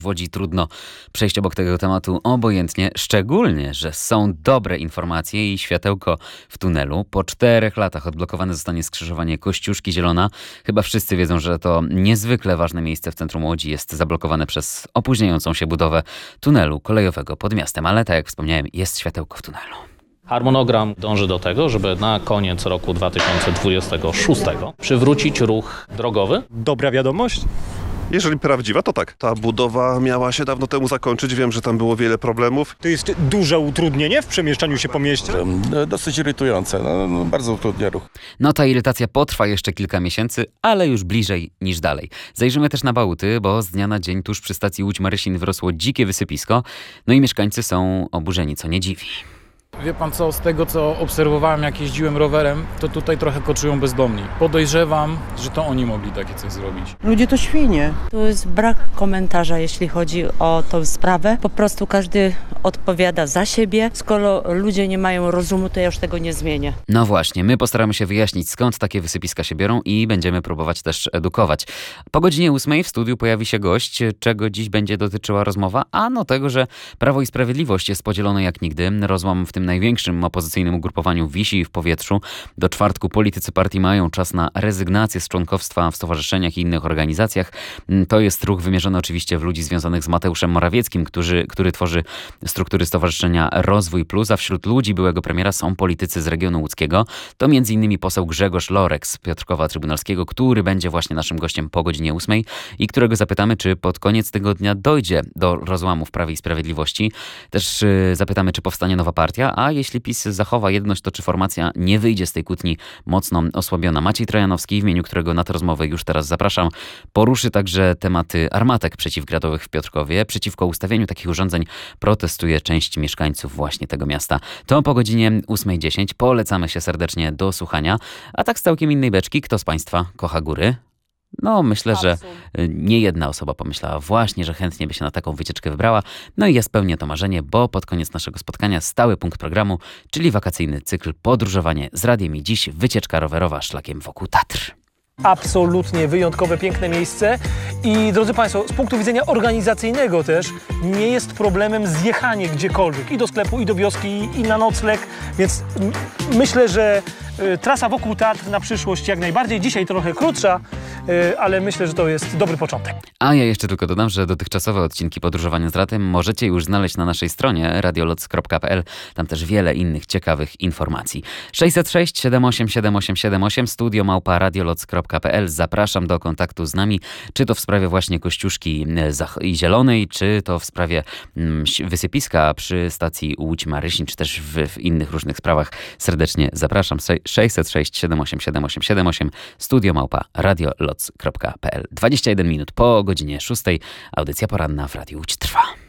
W Łodzi trudno przejść obok tego tematu obojętnie, szczególnie, że są dobre informacje i światełko w tunelu. Po 4 latach odblokowane zostanie skrzyżowanie Kościuszki-Zielona. Chyba wszyscy wiedzą, że to niezwykle ważne miejsce w centrum Łodzi jest zablokowane przez opóźniającą się budowę tunelu kolejowego pod miastem. Ale tak jak wspomniałem, jest światełko w tunelu. Harmonogram dąży do tego, żeby na koniec roku 2026 przywrócić ruch drogowy. Dobra wiadomość? Jeżeli prawdziwa, to tak. Ta budowa miała się dawno temu zakończyć. Wiem, że tam było wiele problemów. To jest duże utrudnienie w przemieszczaniu się po mieście? Dosyć irytujące, bardzo utrudnia ruch. No ta irytacja potrwa jeszcze kilka miesięcy, ale już bliżej niż dalej. Zajrzymy też na Bałty, bo z dnia na dzień tuż przy stacji Łódź-Marysin wyrosło dzikie wysypisko. No i mieszkańcy są oburzeni, co nie dziwi. Wie pan co, z tego co obserwowałem jak jeździłem rowerem, to tutaj trochę koczują bezdomni. Podejrzewam, że to oni mogli takie coś zrobić. Ludzie to świnie. Tu jest brak komentarza, jeśli chodzi o tę sprawę. Po prostu każdy odpowiada za siebie. Skoro ludzie nie mają rozumu, to ja już tego nie zmienię. No właśnie, my postaramy się wyjaśnić, skąd takie wysypiska się biorą i będziemy próbować też edukować. Po godzinie 8 w studiu pojawi się gość, czego dziś będzie dotyczyła rozmowa, ano tego, że Prawo i Sprawiedliwość jest podzielone jak nigdy. Rozłam w tym największym opozycyjnym ugrupowaniu wisi w powietrzu. Do czwartku politycy partii mają czas na rezygnację z członkostwa w stowarzyszeniach i innych organizacjach. To jest ruch wymierzony oczywiście w ludzi związanych z Mateuszem Morawieckim, który tworzy struktury Stowarzyszenia Rozwój Plus, a wśród ludzi byłego premiera są politycy z regionu łódzkiego. To m.in. poseł Grzegorz Lorek z Piotrkowa Trybunalskiego, który będzie właśnie naszym gościem po godzinie 8 i którego zapytamy, czy pod koniec tygodnia dojdzie do rozłamu w Prawie i Sprawiedliwości. Też zapytamy, czy powstanie nowa partia, a jeśli PiS zachowa jedność, to czy formacja nie wyjdzie z tej kłótni mocno osłabiona. Maciej Trojanowski, w imieniu którego na tę rozmowę już teraz zapraszam, poruszy także tematy armatek przeciwgradowych w Piotrkowie. Przeciwko ustawieniu takich urządzeń protestuje część mieszkańców właśnie tego miasta. To po godzinie 8:10. Polecamy się serdecznie do słuchania. A tak z całkiem innej beczki, kto z Państwa kocha góry? No, myślę, że nie jedna osoba pomyślała właśnie, że chętnie by się na taką wycieczkę wybrała. No i ja spełnię to marzenie, bo pod koniec naszego spotkania stały punkt programu, czyli wakacyjny cykl Podróżowanie z Radiem i dziś wycieczka rowerowa szlakiem wokół Tatr. Absolutnie wyjątkowe, piękne miejsce i drodzy Państwo, z punktu widzenia organizacyjnego też nie jest problemem zjechanie gdziekolwiek i do sklepu, i do wioski, i na nocleg, więc myślę, że trasa wokół Tatr na przyszłość jak najbardziej, dzisiaj trochę krótsza, ale myślę, że to jest dobry początek. A ja jeszcze tylko dodam, że dotychczasowe odcinki Podróżowania z Radiem możecie już znaleźć na naszej stronie radioloc.pl. Tam też wiele innych ciekawych informacji. 606 78 7878 studio@radioloc.pl. Zapraszam do kontaktu z nami, czy to w sprawie właśnie Kościuszki i Zielonej, czy to w sprawie wysypiska przy stacji Łódź-Marysin, czy też w innych różnych sprawach. Serdecznie zapraszam. 606 78 7878 studio@radioloc.pl. 21 minut po godzinie 6. Audycja poranna w Radiu Łódź trwa.